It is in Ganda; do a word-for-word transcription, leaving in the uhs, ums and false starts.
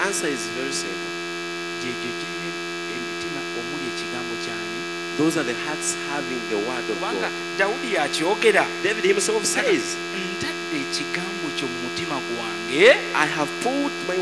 answer is very simple. gyegyo girina emitima omuli ekigambo kyani. Those are the hearts having the word of kubanga God. Dawudi yakyogera. David himself says, ntadde ekigambo kyo mu mutima gwange. I have put my